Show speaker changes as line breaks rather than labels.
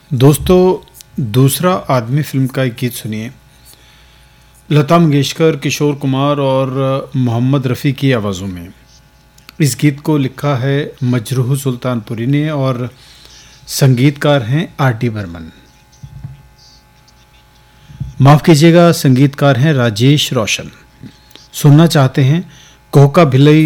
दोस्तों, दूसरा आदमी फिल्म का एक गीत सुनिए। लता मंगेशकर, किशोर कुमार और मोहम्मद रफ़ी की आवाज़ों में। इस गीत को लिखा है मजरूह सुल्तानपुरी ने और संगीतकार हैं आर.डी. बर्मन। माफ़ कीजिएगा, संगीतकार हैं राजेश रोशन। सुनना चाहते हैं कोका भिलई